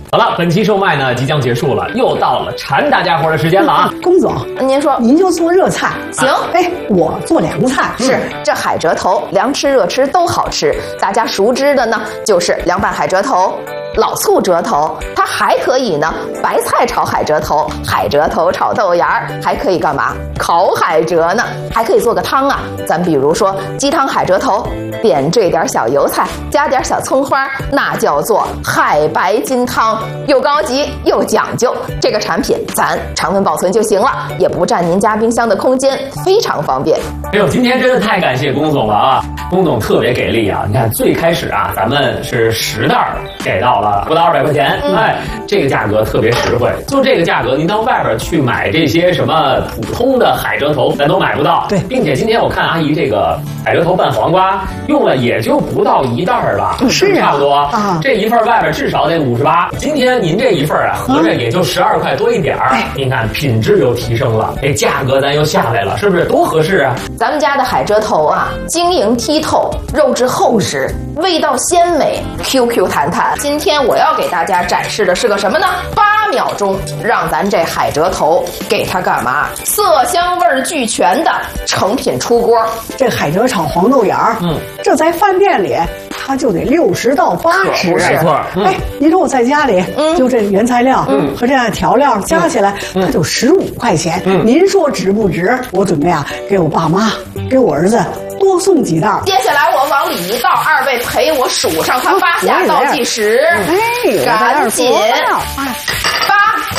好了，本期售卖呢即将结束了，又到了馋大家伙的时间了啊！ 龚总， 您说， 您就做热菜， 行？ 哎，我做凉菜。 是这海蜇头，凉吃热吃都好吃。大家熟知的呢，就是凉拌海蜇头。老醋折头，它还可以呢，白菜炒海蜇头，海蜇头炒豆芽儿，还可以干嘛？烤海蜇呢，还可以做个汤啊。咱比如说鸡汤海蜇头，点缀点小油菜，加点小葱花，那叫做海白金汤，又高级又讲究。这个产品咱常温保存就行了，也不占您家冰箱的空间，非常方便。 哎呦，今天真的太感谢龚总了啊！龚总特别给力啊！你看最开始啊，咱们是10袋给到了不到200块钱，哎，这个价格特别实惠。就这个价格，您到外边去买这些什么普通的海蜇头，咱都买不到。 对， 并且今天我看阿姨这个海蜇头拌黄瓜用了也就不到1袋吧， 是差不多啊。 这一份外边至少得58，今天您这一份啊，合着也就12块多一点儿。您看品质又提升了，这价格咱又下来了，是不是多合适啊？ 咱们家的海蜇头啊，晶莹剔透，肉质厚实，味道鲜美 ，QQ 弹弹。今天我要给大家展示的是个什么呢？8秒钟让咱这海蜇头给它干嘛？色香味俱全的成品出锅。 这海蜇炒黄豆芽，这在饭店里它就得60到80， 没错。 哎，您说我在家里，就这原材料，和这样调料加起来，它就15块钱。您说值不值？我准备啊，给我爸妈，给我儿子多送几袋。 接下来我往里一倒，2位陪我数上它8下倒计时， 哎， 赶紧。